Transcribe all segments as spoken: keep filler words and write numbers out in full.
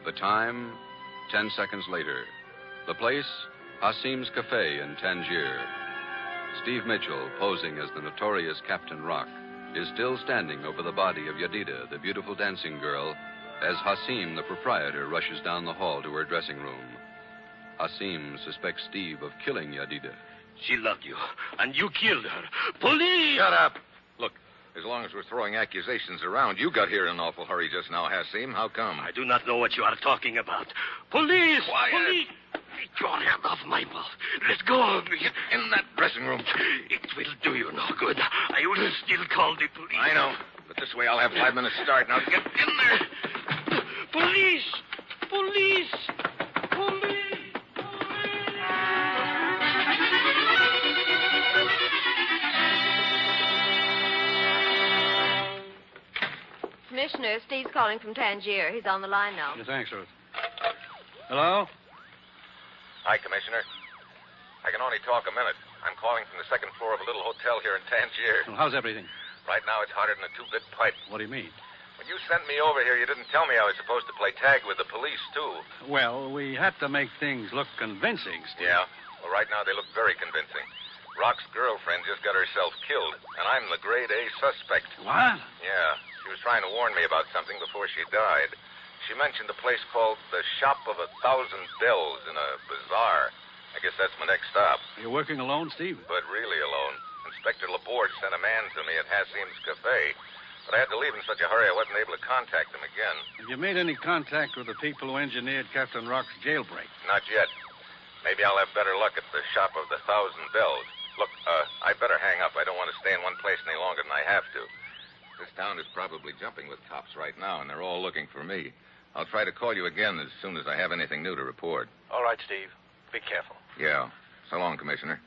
The time, ten seconds later. The place, Hasim's Cafe in Tangier. Steve Mitchell, posing as the notorious Captain Rock, is still standing over the body of Yadida, the beautiful dancing girl, as Hasim, the proprietor, rushes down the hall to her dressing room. Hasim suspects Steve of killing Yadida. She loved you, and you killed her. Police! Shut up. Look, as long as we're throwing accusations around, you got here in an awful hurry just now, Hasim. How come? I do not know what you are talking about. Police! Quiet. Police! Get your hand off my mouth. Let go of me. In that dressing room. It will do you no good. I will still call the police. I know, but this way I'll have five minutes start. Now get in there. Police! Police! Police! Commissioner, Steve's calling from Tangier. He's on the line now. Yeah, thanks, Ruth. Hello? Hi, Commissioner. I can only talk a minute. I'm calling from the second floor of a little hotel here in Tangier. Well, how's everything? Right now, it's hotter than a two-bit pipe. What do you mean? When you sent me over here, you didn't tell me I was supposed to play tag with the police, too. Well, we had to make things look convincing, Steve. Yeah? Well, right now, they look very convincing. Rock's girlfriend just got herself killed, and I'm the grade A suspect. What? Yeah. She was trying to warn me about something before she died. She mentioned a place called the Shop of a Thousand Bells in a bazaar. I guess that's my next stop. You're working alone, Steve? But really alone. Inspector Laborge sent a man to me at Hasim's Cafe. But I had to leave in such a hurry I wasn't able to contact him again. Have you made any contact with the people who engineered Captain Rock's jailbreak? Not yet. Maybe I'll have better luck at the Shop of the Thousand Bells. Look, uh, I better hang up. I don't want to stay in one place any longer than I have to. This town is probably jumping with cops right now, and they're all looking for me. I'll try to call you again as soon as I have anything new to report. All right, Steve. Be careful. Yeah. So long, Commissioner.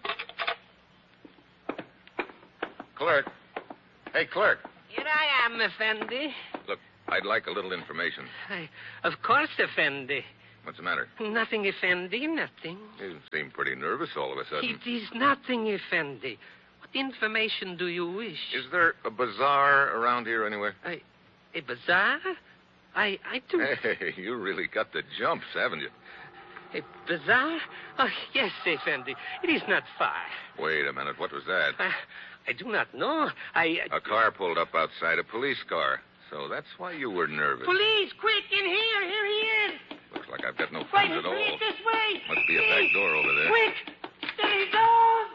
Clerk. Hey, clerk. Here I am, Effendi. Look, I'd like a little information. I, of course, Effendi. What's the matter? Nothing, Effendi, nothing. You seem pretty nervous all of a sudden. It is nothing, Effendi. What information do you wish? Is there a bazaar around here anywhere? I, a bazaar? I, I do. Hey, you really got the jumps, haven't you? A bazaar? Oh, yes, Effendi. It is not far. Wait a minute. What was that? Uh, I do not know. I... Uh, a car pulled up outside, a police car. So that's why you were nervous. Police, quick, in here. Here he is. Looks like I've got no Wait, friends at all. please, this way. Must be a back door over there. Quick, steady, door.